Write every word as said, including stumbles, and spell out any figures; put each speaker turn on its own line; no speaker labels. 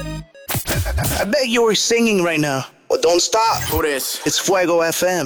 I bet you were singing right now. Well, don't stop.
Who this?
It's Fuego F M.